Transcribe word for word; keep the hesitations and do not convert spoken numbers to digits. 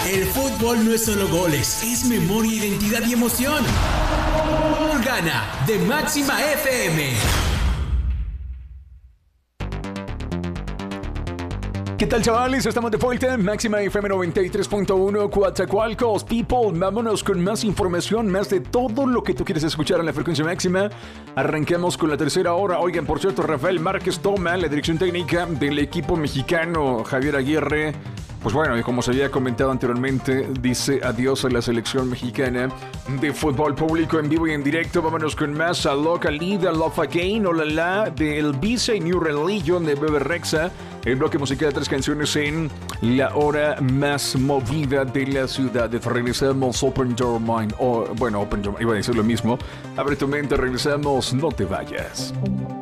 El fútbol no es solo goles, es memoria, identidad y emoción. Gana de Máxima F M. ¿Qué tal, chavales? Estamos de vuelta en Máxima F M noventa y tres punto uno, Coatzacoalcos, people. Vámonos con más información, más de todo lo que tú quieres escuchar en la frecuencia máxima. Arranquemos con la tercera hora. Oigan, por cierto, Rafael Márquez toma la dirección técnica del equipo mexicano. Javier Aguirre, pues bueno, y como se había comentado anteriormente, dice adiós a la selección mexicana de fútbol público en vivo y en directo. Vámonos con más a Local Lead, Love Again, Olala, de El Visa y New Religion de Bebe Rexha. El bloque musical de tres canciones en la hora más movida de la ciudad. Regresamos, Open Your Mind. O, bueno, Open Your Mind, iba a decir lo mismo. Abre tu mente, regresamos, no te vayas.